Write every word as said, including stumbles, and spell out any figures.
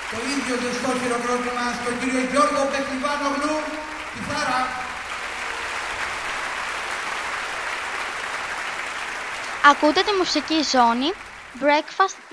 το ίδιο ζεστό χειροκρότημα στον κύριο Γιώργο Πεχλιβάνογλου, κιθάρα. Ακούτε τη μουσική ζώνη Breakfast